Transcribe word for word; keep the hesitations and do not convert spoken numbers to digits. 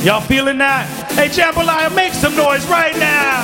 Y'all feeling that? Hey, Jambalaya, make some noise right now.